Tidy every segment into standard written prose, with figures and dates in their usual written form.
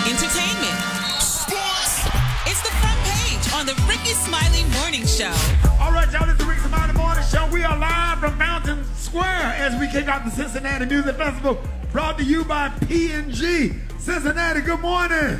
entertainment, sports. It's the front page on the Ricky Smiley Morning Show. All right, y'all, it's the Ricky Smiley Morning Show. We are live from Fountain Square as we kick off the Cincinnati Music Festival, brought to you by P&G. Cincinnati, good morning.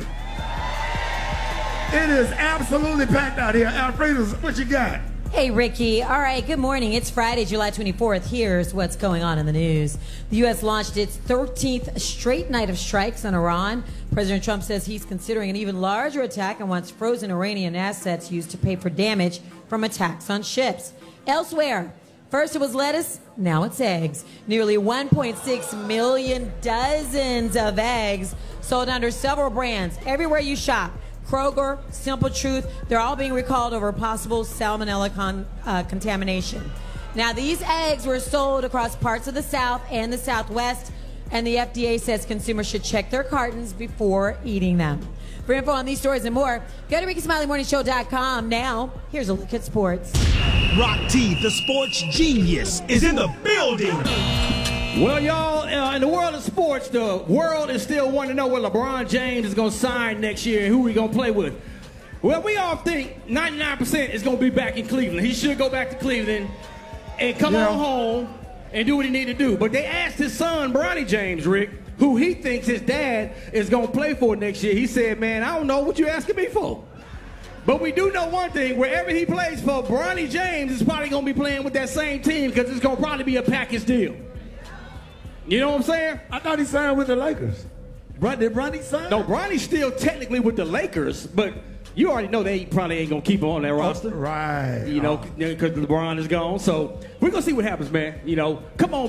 It is absolutely packed out here. Alfredo, what you got? Hey, Ricky. All right, good morning. It's Friday, July 24th. Here's what's going on in the news. The U.S. launched its 13th straight night of strikes on Iran. President Trump says he's considering an even larger attack and wants frozen Iranian assets used to pay for damage from attacks on ships. Elsewhere, first it was lettuce, now it's eggs. Nearly 1.6 million dozens of eggs sold under several brands everywhere you shop. Kroger, Simple Truth, they're all being recalled over possible salmonella contamination. Now, these eggs were sold across parts of the South and the Southwest, and the FDA says consumers should check their cartons before eating them. For info on these stories and more, go to RickySmileyMorningShow.com. Now, here's a look at sports. Rock T, the sports genius, is in the building. Well, y'all, in the world of sports, the world is still wanting to know where LeBron James is going to sign next year and who he's going to play with. Well, we all think 99% is going to be back in Cleveland. He should go back to Cleveland and come on home and do what he need to do. But they asked his son, Bronny James, Rick, who he thinks his dad is going to play for next year. He said, man, I don't know what you asking me for. But we do know one thing. Wherever he plays for, Bronny James is probably going to be playing with that same team because it's going to probably be a package deal. You know what I'm saying? I thought he signed with the Lakers. Did Bronny sign? No, Bronny's still technically with the Lakers, but you already know they probably ain't going to keep him on that roster. Right. You know, because LeBron is gone. So we're going to see what happens, man. You know, come on.